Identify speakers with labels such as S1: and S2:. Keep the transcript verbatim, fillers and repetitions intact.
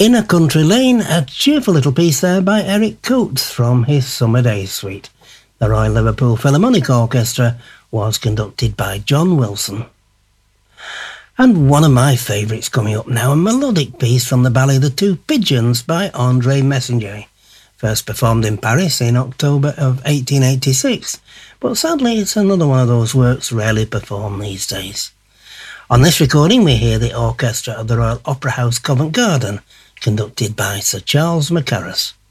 S1: In a Country Lane, a cheerful little piece there by Eric Coates from his Summer Days suite. The Royal Liverpool Philharmonic Orchestra was conducted by John Wilson. And one of my favourites coming up now, a melodic piece from the ballet The Two Pigeons by André Messinger. First performed in Paris in October of eighteen eighty-six, but sadly it's another one of those works rarely performed these days. On this recording we hear the orchestra of the Royal Opera House Covent Garden, conducted by Sir Charles Mackerras.